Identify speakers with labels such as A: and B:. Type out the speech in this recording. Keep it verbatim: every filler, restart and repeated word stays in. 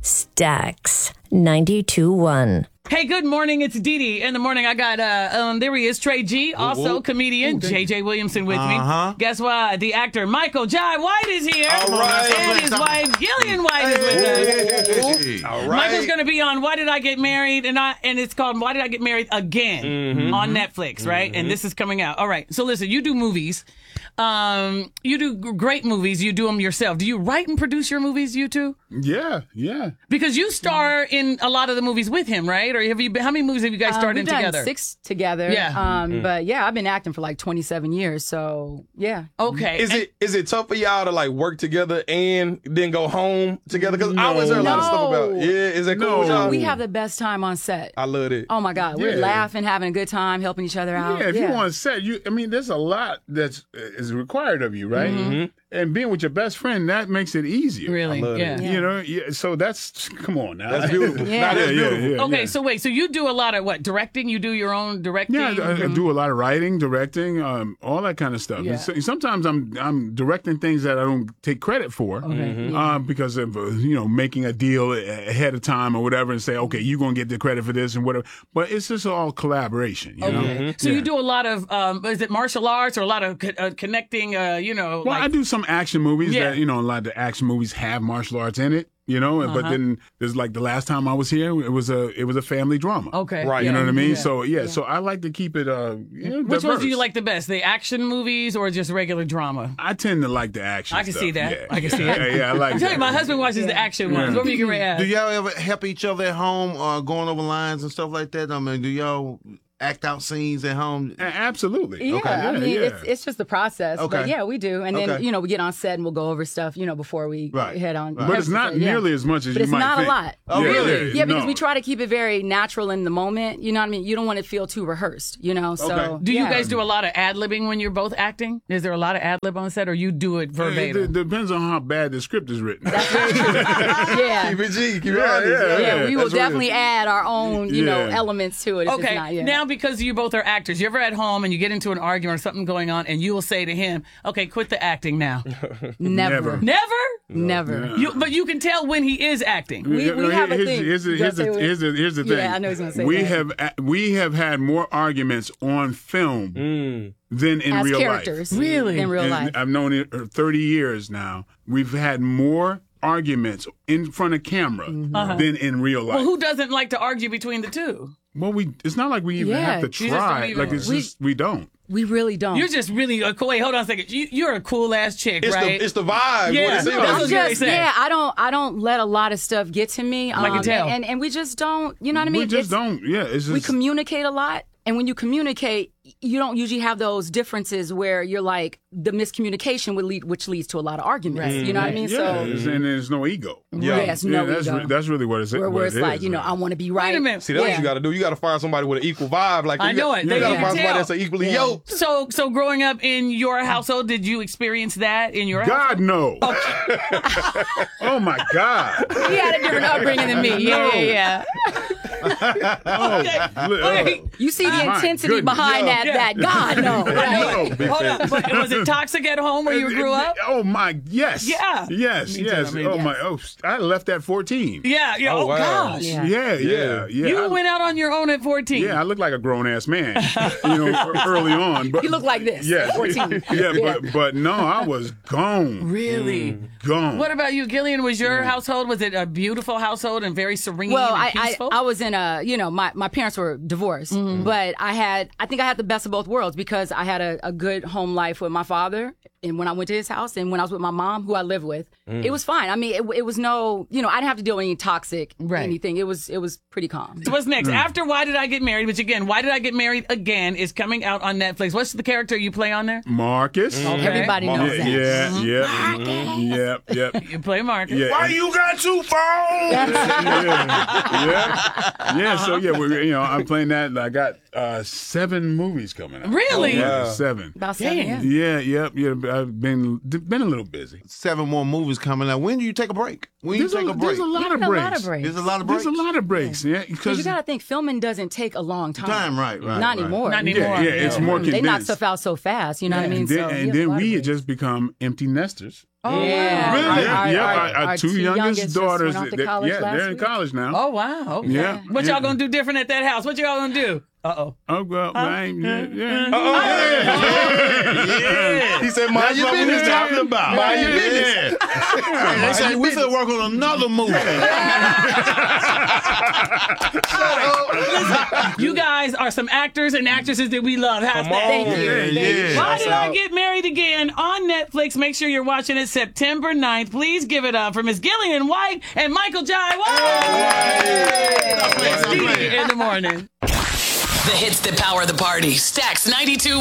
A: Stax ninety-two point one.
B: Hey, good morning. It's Dee Dee. In the morning, I got, uh, um, there he is, Trey G, also comedian, J J Williamson with
C: Uh-huh.
B: me. Guess what? The actor Michael Jai White is here.
C: All right.
B: And his wife, Gillian White, is with us.
C: Hey. All right.
B: Michael's going to be on Why Did I Get Married? And I and it's called Why Did I Get Married Again
C: Mm-hmm.
B: on Netflix, right? And this is coming out. All right. So listen, you do movies. Um, you do g- great movies. You do them yourself. Do you write and produce your movies, you two?
D: Yeah, yeah.
B: Because you star in a lot of the movies with him, right? Or have you been, how many movies have you guys starred
E: um,
B: in
E: we've done
B: together?
E: Six together.
B: Yeah.
E: Um, But yeah, I've been acting for like twenty-seven years. So yeah.
B: Okay.
C: Is
B: And-
C: it is it tough for y'all to like work together and then go home together? Because I always heard a lot of stuff about.
E: No.
C: Yeah, is that cool?
D: No.
C: with y'all?
E: We have the best time on set.
C: I love it.
E: Oh my God, we're
D: Yeah.
E: laughing, having a good time, helping each other out.
D: Yeah, if you want to set, you. I mean, there's a lot that's is required of you, right?
B: Mm-hmm.
D: And being with your best friend, that makes it easier.
B: Really?
C: love
B: Yeah.
C: it.
E: Yeah.
D: You know, yeah, so that's come on now.
C: That's beautiful.
E: Yeah.
C: Nah, that's
D: Yeah, yeah,
C: beautiful.
D: yeah.
B: Okay, so wait, so you do a lot of what? Directing? You do your own directing?
D: Yeah, I, I do a lot of writing, directing, um, all that kind of stuff.
B: Yeah.
D: And so, sometimes I'm I'm directing things that I don't take credit for,
B: Mm-hmm.
D: um, because of uh, you know making a deal a- ahead of time or whatever, and say, okay, you're gonna get the credit for this and whatever. But it's just all collaboration, you know.
B: Okay. So
D: Yeah.
B: you do a lot of, um, is it martial arts or a lot of co- uh, connecting, uh, you know,
D: Well,
B: like,
D: I do some action movies
B: Yeah.
D: that, you know, a lot of the action movies have martial arts in it, you know,
B: Uh-huh.
D: but then there's like the last time I was here, it was a it was a family drama.
B: okay.
C: Right.
D: You know
B: yeah.
D: what I mean?
B: Yeah.
D: So, yeah, so I like to keep it, uh, you know,
B: Which ones do you
D: diverse.
B: like the best? The action movies or just regular drama?
D: I tend to like the action
B: I can
D: stuff.
B: see that.
D: Yeah,
B: I can
D: yeah,
B: see it.
D: Yeah, yeah, I like
B: I'm telling you,
D: that.
B: my husband watches the action ones.
D: Yeah.
B: What were you getting ready to ask?
F: Do y'all ever help each other at home, uh, going over lines and stuff like that? I mean, do y'all act out scenes at home?
D: A- Absolutely.
E: Yeah,
D: Okay.
E: I mean,
D: yeah.
E: it's it's just the process. But
F: Okay.
E: yeah, we do. And then,
F: Okay.
E: you know, we get on set and we'll go over stuff, you know, before we
F: Right.
E: head on.
F: Right.
D: But it's not
E: Yeah.
D: nearly as much as
E: But
D: you
E: it's
D: might
E: not
D: think.
E: a lot.
F: Oh,
D: Yeah,
F: really?
D: yeah,
E: Yeah, because
D: no.
E: we try to keep it very natural in the moment. You know what I mean? You don't want to feel too rehearsed, you know? So,
F: Okay.
B: Do you
E: yeah.
B: guys do a lot of ad-libbing when you're both acting? Is there a lot of ad-lib on set or you do it
D: It,
B: verbatim?
D: it depends on how bad the script is written.
E: That's very true. yeah.
C: Keep it G. Keep it
D: Yeah,
C: honest.
D: yeah,
E: Yeah, we will
C: That's real.
E: definitely add our own, you know,
D: Yeah.
E: elements to it. If
B: Okay,
E: It's not, yeah.
B: now because you both are actors, you ever at home and you get into an argument or something going on and you will say to him, okay, quit the acting now.
E: never,
D: Never.
B: Never?
E: never.
B: You, but you can tell when he is acting.
E: We- we have a
D: here's,
E: thing.
D: Here's, the-
E: You
D: here's,
E: gotta
D: the-
E: say
D: here's, the- here's the thing.
E: Yeah, I know he's gonna say
D: we
E: that.
D: have a- we have had more arguments on film than in
E: As
D: real
E: characters,
D: life.
B: Really?
E: in real
D: And
E: life.
D: I've known it for thirty years now. We've had more arguments in front of camera
E: Mm-hmm.
D: than in real life.
B: Well, who doesn't like to argue between the two?
D: Well, we it's not like we even
E: Yeah,
D: have to
B: you just don't
D: try.
B: even-
D: Like it's
E: We-
D: just we don't.
E: We really don't.
B: You're just really a cool. Wait, hold on a second. You, you're a cool ass chick,
C: It's
B: right?
C: the it's the vibe.
B: Yeah,
C: what it seems
B: no,
C: like.
B: that's
E: I'm
B: what they
E: just
B: say.
E: yeah. I don't I don't let a lot of stuff get to me. Um,
B: I can tell.
E: And, and we just don't. You know what I mean?
D: we just
E: It's-
D: don't. Yeah, it's just
E: We communicate a lot, and when you communicate, you don't usually have those differences where you're like the miscommunication would lead, which leads to a lot of arguments. You know what I mean?
D: yeah,
E: So
D: it's- and there's no ego.
E: yeah, it's no
D: that's
E: ego.
D: re- that's really what it's
E: where,
D: what
E: where
D: it
E: it's
D: is,
E: like you know
D: man.
E: I want to be right.
B: Wait a minute.
C: See, that's
E: Yeah.
C: what you got to do. You got to find somebody with an equal vibe. Like
B: I
C: you
B: know
C: got,
B: it.
C: You
B: They
C: got to
B: can
C: find somebody
B: tell.
C: that's equally yoked.
B: So, so growing up in your household, did you experience that in your
D: God no. Oh my God.
E: He had a different upbringing than me. Yeah,
D: No.
E: yeah,
D: Oh, li- uh,
B: Wait.
E: You see the
D: My
E: intensity
D: goodness.
E: behind that.
B: Yeah.
E: That God no. Right?
D: no.
B: Hold on. But was it toxic at home where you grew up?
D: Oh my, yes.
B: Yeah.
D: Yes,
B: Me too,
D: yes.
B: I mean,
D: oh
B: yeah.
D: my, oh, I left at fourteen.
B: Yeah. Yeah.
C: Oh,
B: Oh,
C: wow.
B: gosh.
E: Yeah.
D: Yeah, yeah, yeah.
B: You
D: I,
B: went out on your own at fourteen.
D: yeah, I look like a grown ass man, you know, early on. But
E: You look like this.
D: yes,
E: fourteen.
D: yeah, but but no, I was gone,
B: Really?
D: gone.
B: What about you, Gillian? Was your household, was it a beautiful household and very serene
E: Well,
B: and
E: I, I
B: peaceful?
E: I was in a you know my, my parents were divorced, but I had I think I had the best of both worlds because I had a, a good home life with my father, and when I went to his house, and when I was with my mom, who I live with, it was fine. I mean, it, it was no you know I didn't have to deal with any toxic
B: Right.
E: anything. It was it was pretty calm.
B: So what's next? After Why Did I Get Married, which again, Why Did I Get Married Again is coming out on Netflix. What's the character you play on there?
D: Marcus?
E: Everybody
D: Yeah,
E: knows that.
D: yeah, yeah, yeah, yeah,
B: You play Marcus.
D: yeah.
F: Why you got two phones?
D: yeah, yeah, yeah. So yeah, we, you know, I'm playing that. I got uh, seven movies coming out.
B: Really?
D: Yeah,
C: Wow.
D: seven.
E: About seven.
B: Dang.
E: Yeah.
D: Yeah, yep, yeah. I've been been a little busy.
F: Seven more movies coming out. When do you take a break? When do you
D: There's
F: take
D: a,
F: a break?
D: There's a lot of
E: a
D: breaks.
E: lot of breaks.
F: There's a lot of breaks.
D: There's a lot of breaks. Yeah,
E: Because
D: because
E: you got to think filming doesn't take a long time.
F: Time, right, right.
E: Not
F: right.
E: anymore.
B: Not anymore.
D: yeah, yeah, it's more
E: They
D: condensed.
E: knock stuff out so fast. You know what I mean?
D: And then,
E: so,
D: and
E: yeah,
D: then
E: a lot
D: we
E: of
D: had
E: breaks.
D: just become empty nesters.
B: Oh,
E: Yeah.
B: wow.
E: Our-
D: yeah,
E: our-
D: yeah.
E: our-
D: Our, our
E: our
D: two
E: two
D: youngest
E: youngest just
D: daughters,
E: went off to
D: they-
E: college
D: yeah,
E: last
D: they're in
E: week.
D: college now.
B: Oh, wow. Okay.
D: Yeah.
B: What
D: Yeah.
B: y'all gonna do different at that house? What y'all gonna do? Uh-oh.
D: Oh, well, I ain't, yeah, yeah.
C: Yeah. He said, mind
F: That's
C: your
F: what we
C: business.
F: was talking about.
C: Mind your
F: Yeah.
C: business.
F: Yeah, they said we should work on another movie.
B: You guys are some actors and actresses that we love. How's
C: Come
B: that?
C: on.
E: Thank you.
F: Yeah,
E: Thank
F: yeah.
E: you.
B: Why
C: Shouts
B: Did I
C: out.
B: Get Married Again on Netflix? Make sure you're watching it September ninth. Please give it up for Miss Gillian White and Michael Jai White. It's Dee Dee in the morning.
G: The hits that power the party. Stax ninety-two.